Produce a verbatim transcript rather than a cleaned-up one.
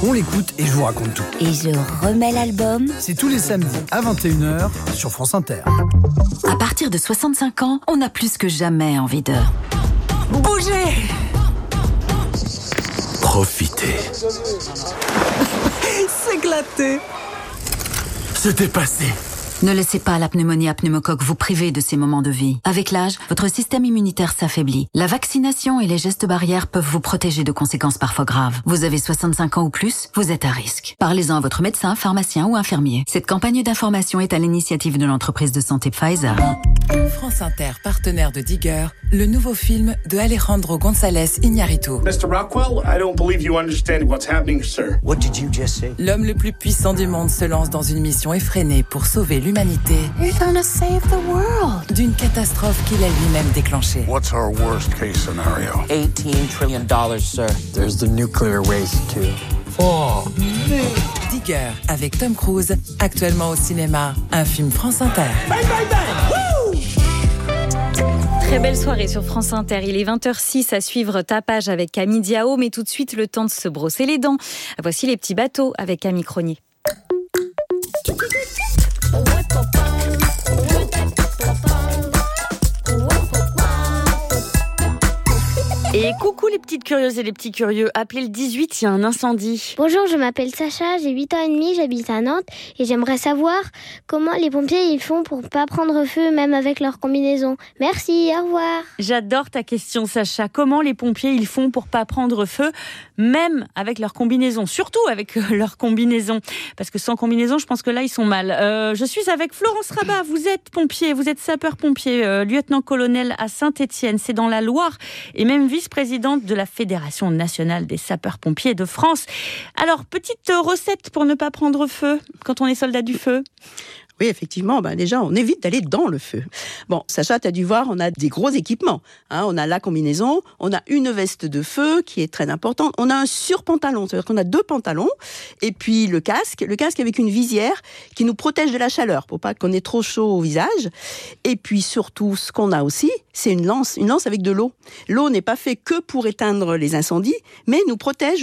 On l'écoute et je vous raconte tout. Et je remets l'album. C'est tous les samedis à vingt et une heures sur France Inter. À partir de soixante-cinq ans, on a plus que jamais envie de bouger. Profiter. S'éclater. Se dépasser. Ne laissez pas la pneumonie à pneumocoque vous priver de ces moments de vie. Avec l'âge, votre système immunitaire s'affaiblit. La vaccination et les gestes barrières peuvent vous protéger de conséquences parfois graves. Vous avez soixante-cinq ans ou plus, vous êtes à risque. Parlez-en à votre médecin, pharmacien ou infirmier. Cette campagne d'information est à l'initiative de l'entreprise de santé Pfizer. France Inter, partenaire de Digger, le nouveau film de Alejandro González Iñárritu. mister Rockwell, I don't believe you understand what's happening, sir. What did you just say? L'homme le plus puissant du monde se lance dans une mission effrénée pour sauver l'humanité. You're gonna save the world. D'une catastrophe qu'il a lui-même déclenchée. What's our worst case scenario? eighteen trillion dollars, sir. There's the nuclear waste, too. Oh, Digger, avec Tom Cruise, actuellement au cinéma, un film France Inter. bang, bang, bang! Woo! Très belle soirée sur France Inter. Il est vingt heures six à suivre Tapage avec Camille Diao, mais tout de suite le temps de se brosser les dents. Voici les petits bateaux avec Camille Cronier. Et coucou les petites curieuses et les petits curieux, appelez le dix-huit, il y a un incendie. Bonjour, je m'appelle Sacha, j'ai huit ans et demi, j'habite à Nantes et j'aimerais savoir comment les pompiers ils font pour pas prendre feu même avec leur combinaison. Merci, au revoir. J'adore ta question Sacha, comment les pompiers ils font pour pas prendre feu même avec leur combinaison, surtout avec leur combinaison, parce que sans combinaison je pense que là ils sont mal. Euh, je suis avec Florence Rabat, vous êtes pompier, vous êtes sapeur-pompier, euh, lieutenant-colonel à Saint-Étienne, c'est dans la Loire et même vice-présidente de la Fédération nationale des sapeurs-pompiers de France. Alors, petite recette pour ne pas prendre feu quand on est soldat du feu. Oui, effectivement, ben déjà, on évite d'aller dans le feu. Bon, Sacha, tu as dû voir, on a des gros équipements. Hein, on a la combinaison, on a une veste de feu qui est très importante, on a un surpantalon, c'est-à-dire qu'on a deux pantalons, et puis le casque, le casque avec une visière qui nous protège de la chaleur, pour pas qu'on ait trop chaud au visage. Et puis surtout, ce qu'on a aussi, c'est une lance, une lance avec de l'eau. L'eau n'est pas faite que pour éteindre les incendies, mais nous protège